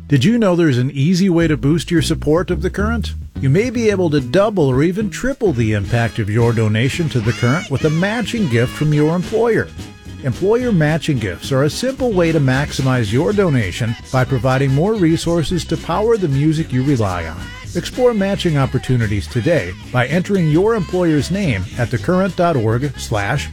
Did you know there's an easy way to boost your support of The Current? You may be able to double or even triple the impact of your donation to The Current with a matching gift from your employer. Employer matching gifts are a simple way to maximize your donation by providing more resources to power the music you rely on. Explore matching opportunities today by entering your employer's name at thecurrent.org/